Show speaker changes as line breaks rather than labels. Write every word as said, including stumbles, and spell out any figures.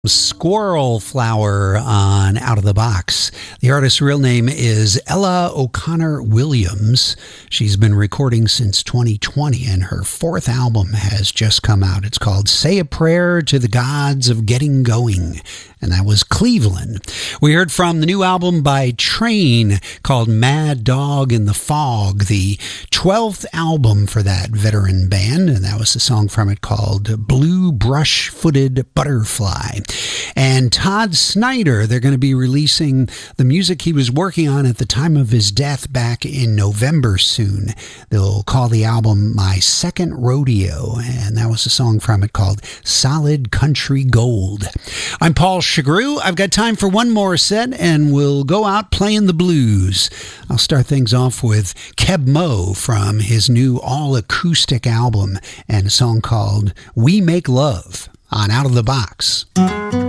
Squirrel Flower on Out of the Box. The artist's real name is Ella O'Connor Williams. She's been recording since twenty twenty, and her fourth album has just come out. It's called Say a Prayer to the Gods of Getting Going, and that was Cleveland. We heard from the new album by Train called Mad Dog in the Fog, the twelfth album for that veteran band, and that was a song from it called Blue Brush-Footed Butterfly. And Todd Snyder, they're going to be releasing the music he was working on at the time of his death back in November soon. They'll call the album My Second Rodeo, and that was a song from it called Solid Country Gold. I'm Paul Chagru. I've got time for one more set, and we'll go out playing the blues. I'll start things off with Keb Mo from his new all-acoustic album and a song called We Make Love on Out of the Box.